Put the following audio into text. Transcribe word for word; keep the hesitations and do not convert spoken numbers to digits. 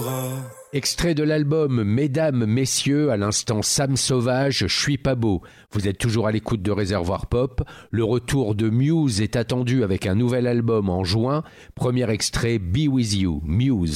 bras. Extrait de l'album Mesdames, Messieurs, à l'instant Sam Sauvage, Je suis pas beau. Vous êtes toujours à l'écoute de Réservoir Pop. Le retour de Muse est attendu avec un nouvel album en juin. Premier extrait, Be With You, Muse.